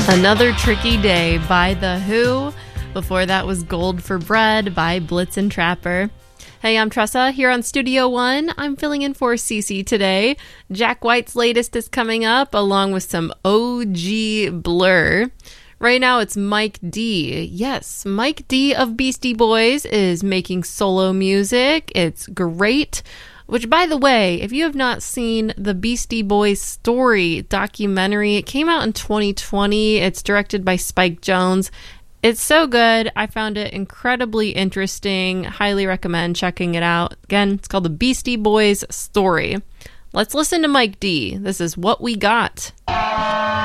Another Tricky Day by The Who. Before that was Gold for Bread by Blitzen Trapper. Hey, I'm Tressa here on Studio One. I'm filling in for Cece today. Jack White's latest is coming up along with some OG Blur. Right now it's Mike D. Yes, Mike D of Beastie Boys is making solo music. It's great. Which, by the way, if you have not seen the Beastie Boys Story documentary, it came out in 2020. It's directed by Spike Jonze. It's so good. I found it incredibly interesting. Highly recommend checking it out. Again, it's called the Beastie Boys Story. Let's listen to Mike D. This is What We Got.